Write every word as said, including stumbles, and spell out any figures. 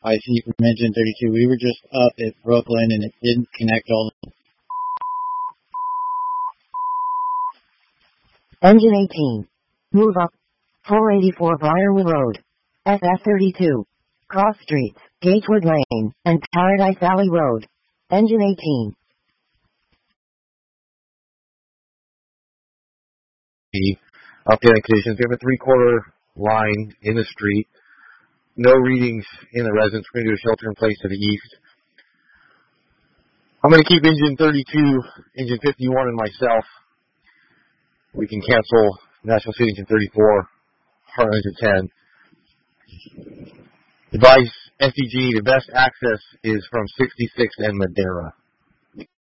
I see from engine thirty-two. We were just up at Brooklyn and it didn't connect all the... Engine eighteen. Move up. four eighty-four Briarwood Road. F F thirty-two. Cross Streets, Gatewood Lane, and Paradise Valley Road. Engine eighteen. Updating conditions. We have a three-quarter line in the street. No readings in the residence. We're going to do a shelter in place to the east. I'm going to keep engine thirty-two, engine fifty-one, and myself. We can cancel National City engine thirty-four, Heartland engine ten. Advice, S D G, the best access is from sixty-six and Madera.